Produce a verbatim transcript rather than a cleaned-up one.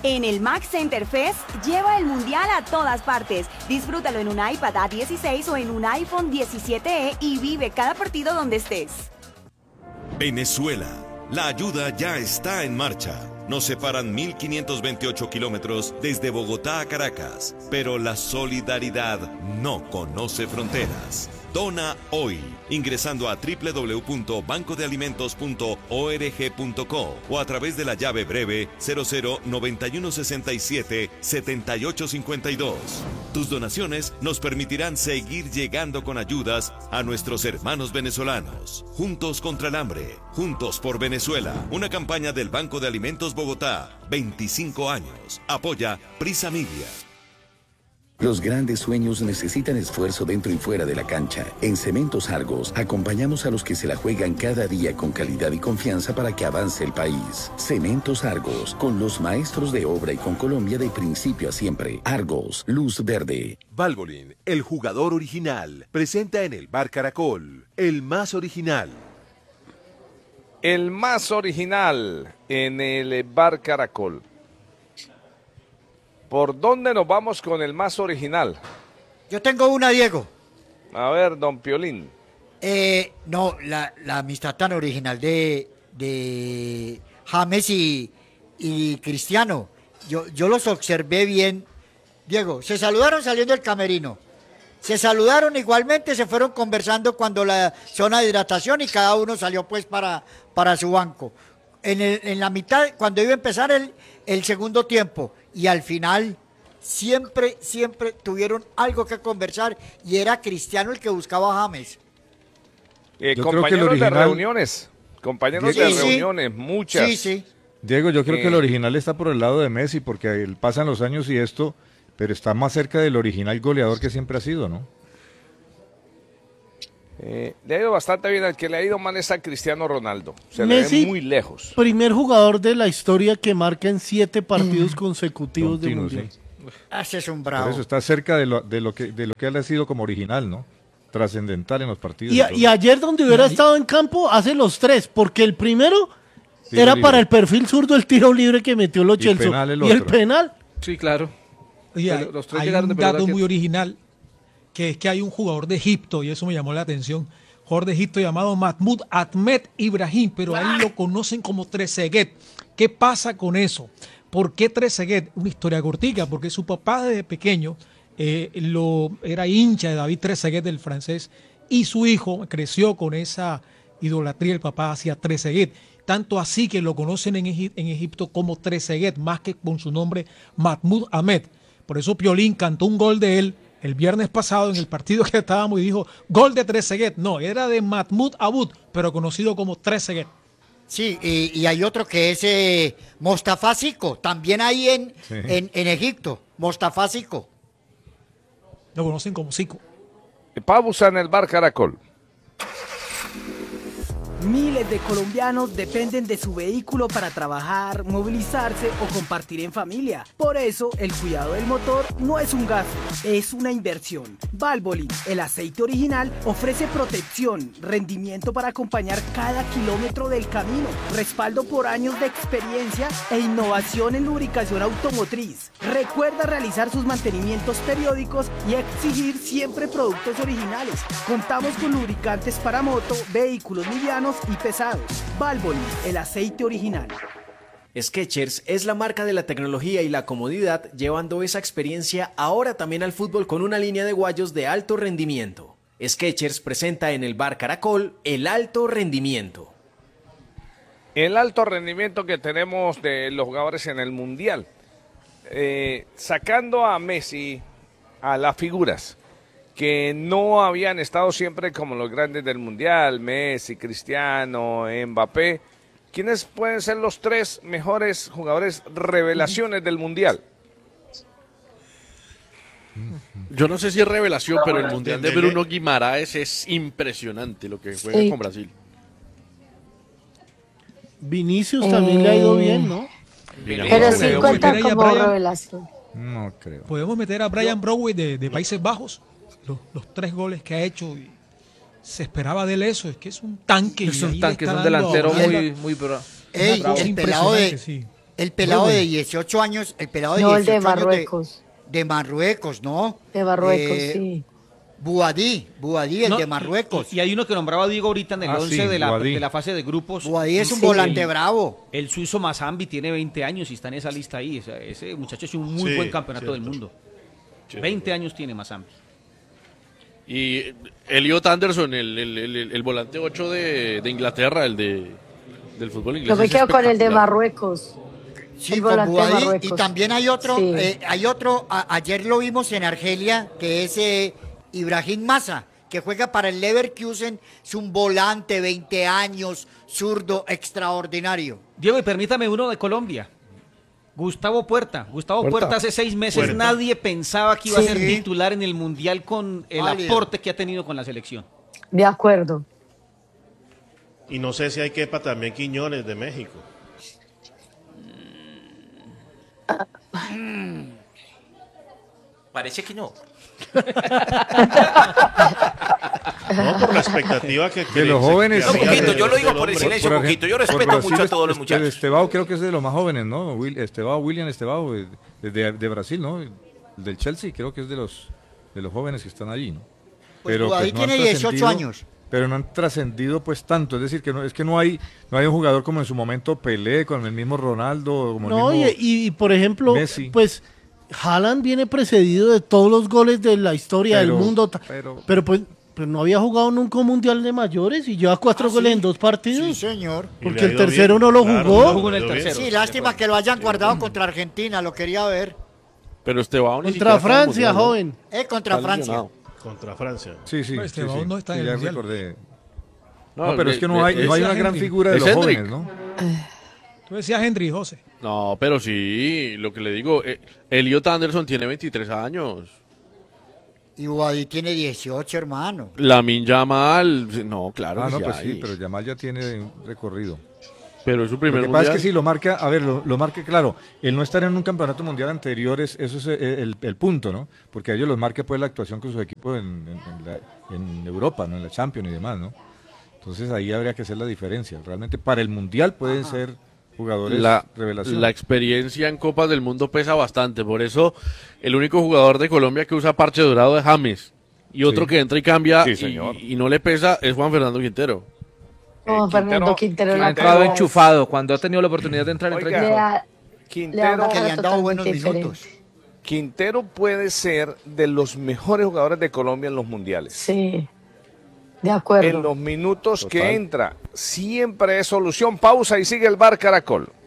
En el Max Center Fest, lleva el mundial a todas partes. Disfrútalo en un iPad A dieciséis o en un iPhone diecisiete E y vive cada partido donde estés. Venezuela, la ayuda ya está en marcha. Nos separan mil quinientos veintiocho kilómetros desde Bogotá a Caracas, pero la solidaridad no conoce fronteras. Dona hoy, ingresando a doble u doble u doble u punto banco de alimentos punto org punto co o a través de la llave breve cero cero noventa y uno sesenta y siete setenta y ocho cincuenta y dos. Tus donaciones nos permitirán seguir llegando con ayudas a nuestros hermanos venezolanos. Juntos contra el hambre, juntos por Venezuela. Una campaña del Banco de Alimentos Bogotá, veinticinco años. Apoya Prisa Media. Los grandes sueños necesitan esfuerzo dentro y fuera de la cancha. En Cementos Argos, acompañamos a los que se la juegan cada día con calidad y confianza para que avance el país. Cementos Argos, con los maestros de obra y con Colombia de principio a siempre. Argos, luz verde. Valvoline, el jugador original, presenta en el Bar Caracol, el más original. El más original en el Bar Caracol. ¿Por dónde nos vamos con el más original? Yo tengo una, Diego. A ver, don Piolín. Eh, no, la, la amistad tan original de, de James y, y Cristiano. Yo, yo los observé bien. Diego, se saludaron saliendo del camerino. Se saludaron igualmente, se fueron conversando cuando la zona de hidratación y cada uno salió pues para, para su banco. En, el, en la mitad, cuando iba a empezar el, el segundo tiempo, y al final siempre, siempre tuvieron algo que conversar y era Cristiano el que buscaba a James. Eh, compañeros original... de reuniones, compañeros sí, de sí. reuniones, muchas. Sí, sí. Diego, yo creo eh... que el original está por el lado de Messi porque pasan los años y esto, pero está más cerca del original goleador que siempre ha sido, ¿no? Eh, le ha ido bastante bien, al que le ha ido mal es a Cristiano Ronaldo, se Messi, le ve muy lejos. Primer jugador de la historia que marca en siete partidos consecutivos de mundial. Sí. Ese es un bravo. Por eso está cerca de lo, de lo que de lo que él ha sido como original, ¿no? Trascendental en los partidos. Y, y, y ayer donde hubiera no, estado en campo hace los tres, porque el primero tiro era libre. Para el perfil zurdo el tiro libre que metió Lo Celso. Y, el, y el penal. Sí, claro. Oye, hay, los tres hay un dato muy original, que es que hay un jugador de Egipto, y eso me llamó la atención, jugador de Egipto llamado Mahmoud Ahmed Ibrahim, pero a él lo conocen como Trezeguet. ¿Qué pasa con eso? ¿Por qué Trezeguet? Una historia cortica, porque su papá desde pequeño eh, lo, era hincha de David Trezeguet, del francés, y su hijo creció con esa idolatría del papá hacia Trezeguet. Tanto así que lo conocen en, Egip- en Egipto como Trezeguet, más que con su nombre Mahmoud Ahmed. Por eso Piolín cantó un gol de él el viernes pasado en el partido que estábamos y dijo, gol de Trezeguet. No, era de Mahmoud Abud, pero conocido como Trezeguet. Sí, y, y hay otro que es eh, Mostafa Zico, también ahí en, sí. en, en Egipto, Mostafa Zico. Lo conocen como Zico. Pausa en el Bar Caracol. Miles de colombianos dependen de su vehículo para trabajar, movilizarse o compartir en familia. Por eso, el cuidado del motor no es un gasto, es una inversión. Valvoline, el aceite original, ofrece protección, rendimiento para acompañar cada kilómetro del camino, respaldo por años de experiencia e innovación en lubricación automotriz. Recuerda realizar sus mantenimientos periódicos y exigir siempre productos originales. Contamos con lubricantes para moto, vehículos livianos y pesados. Valvoline, el aceite original. Skechers es la marca de la tecnología y la comodidad, llevando esa experiencia ahora también al fútbol con una línea de guayos de alto rendimiento. Skechers presenta en el Bar Caracol el alto rendimiento. El alto rendimiento que tenemos de los jugadores en el Mundial. Eh, sacando a Messi, a las figuras que no habían estado siempre como los grandes del Mundial, Messi, Cristiano, Mbappé. ¿Quiénes pueden ser los tres mejores jugadores revelaciones del Mundial? Yo no sé si es revelación, pero el Mundial de Bruno Guimaraes es impresionante lo que juega sí. con Brasil. Vinicius eh... también le ha ido bien, ¿no? Pero sí cuenta como revelación. No creo. Podemos meter a Brian Browey de, de Países Bajos. Los, los tres goles que ha hecho, y se esperaba de él eso, es que es un tanque. Es un tanque, es un delantero muy, muy bra Ey, bravo. El pelado de, sí. El pelado de dieciocho años, el pelado de no, dieciocho el de Marruecos. años de, de Marruecos, ¿no? De Marruecos, eh, sí. Buadí, Buadí, el no, de Marruecos. Y, y hay uno que nombraba Diego ahorita en el ah, once sí, de, la, Buadí. de la fase de grupos. Buadí es un sí, volante el, bravo. El suizo Mazambi tiene veinte años y está en esa lista ahí. O sea, ese muchacho es un muy sí, buen campeonato cierto. del mundo. Cierto. veinte años tiene Mazambi. Y Elliot Anderson, el, el, el, el volante ocho de, de Inglaterra, el de del fútbol inglés. Yo me es quedo con el de espectacular. Marruecos. Sí, el con volante de Buadí. Marruecos. Y también hay otro, Sí. eh, hay otro, a, ayer lo vimos en Argelia, que es eh, Ibrahim Massa, que juega para el Leverkusen, es un volante, veinte años, zurdo, extraordinario. Diego, y permítame uno de Colombia. Gustavo Puerta. Gustavo Puerta, Puerta hace seis meses Puerta. nadie pensaba que iba sí. a ser titular en el Mundial con el Válido. aporte que ha tenido con la selección. De acuerdo. Y no sé si hay quepa también Quiñones de México. Parece que no. No, por la expectativa que... que de los jóvenes... No, poquito, yo lo digo por el silencio, por, poquito. Yo respeto Brasil, mucho a todos los muchachos. Estebao creo que es de los más jóvenes, ¿no? Will, Estebao, William Estebao, de, de, de Brasil, ¿no? El del Chelsea creo que es de los de los jóvenes que están allí, ¿no? Pues pero ahí pues, no tiene dieciocho años. Pero no han trascendido pues tanto, es decir, que no es que no hay no hay un jugador como en su momento Pelé, con el mismo Ronaldo, como no, el mismo y, y por ejemplo, Messi. Pues Haaland viene precedido de todos los goles de la historia pero, del mundo, pero, pero pues pero no había jugado nunca un mundial de mayores y lleva cuatro ah, goles sí. en dos partidos. Sí, señor. Porque el tercero bien. no lo jugó. Claro, no jugó en el tercero. Sí, lástima que lo hayan guardado sí. contra Argentina, lo quería ver. Pero Estebao ni contra Francia, joven. Eh, contra está Francia. Lesionado. Contra Francia. Sí, sí. No, Estebao sí, sí. no está sí, en ya el recordé. No, no, pero de, es que no hay, no hay una gran figura de los Hendrik. jóvenes, ¿no? Tú decías Henry, José. No, pero sí, lo que le digo, eh, Elliot Anderson tiene veintitrés años. Y Buadí tiene dieciocho, hermano. Lamin Yamal, no, claro. Ah, no, sí pues hay. sí, pero Yamal ya tiene un recorrido. Pero es su primer Lo que mundial. pasa es que sí, lo marca, a ver, lo, lo marca, claro, el no estar en un campeonato mundial anterior, es, eso es el, el, el punto, ¿no? Porque a ellos los marca pues la actuación con su equipo en, en, en, la, en Europa, ¿no? En la Champions y demás, ¿no? Entonces ahí habría que hacer la diferencia. Realmente para el mundial pueden Ajá. ser jugadores la, revelación. La experiencia en Copas del Mundo pesa bastante, por eso el único jugador de Colombia que usa parche dorado es James, y otro sí. que entra y cambia sí, y, y no le pesa es Juan Fernando Quintero. Oh, eh, Fernando Quintero, Quintero ha entrado enchufado cuando ha tenido la oportunidad de entrar. Oiga, entre le ha, Quintero le que le han dado buenos diferente. minutos. Quintero puede ser de los mejores jugadores de Colombia en los mundiales. Sí, de acuerdo. En los minutos Total. que entra, siempre es solución. Pausa y sigue el Bar Caracol.